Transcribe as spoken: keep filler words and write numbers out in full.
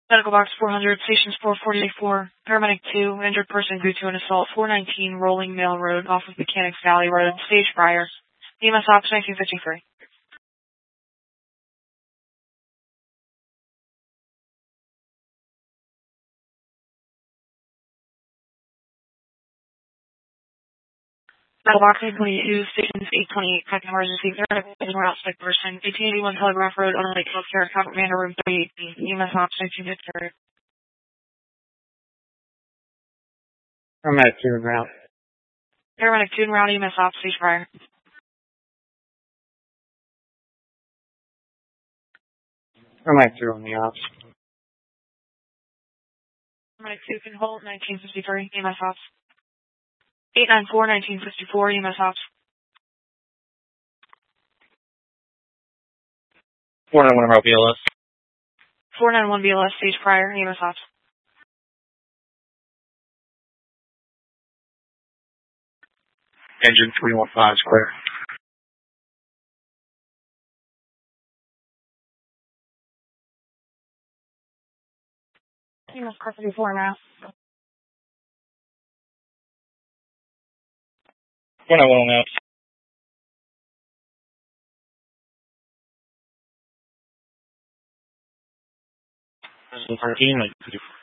Medical box four hundred, stations four forty-four, paramedic two, injured person due to an assault, four nineteen, Rolling Mill Road, off of Mechanics Valley Road, stage prior. E M S Ops nineteen fifty-three. Medical box eight twenty-two, stations eight twenty-eight, second emergency, paramedic more outside person, eighteen eighty-one Telegraph Road, on Lake Healthcare, Combat Commander Room thirty eighteen, E M S Ops nineteen fifty-three. Paramedic two en route. Paramedic two en route, E M S Ops stage prior. Paramedic two on the ops. Paramedic two can hold, nineteen fifty-three, E M S Ops. eight ninety-four, nineteen fifty-four, E M S Ops. four ninety-one route B L S. four ninety-one B L S, stage prior, E M S Ops. Engine three one five is clear. E M S Car fifty-four now. four ninety-one on the ops. thirteen, like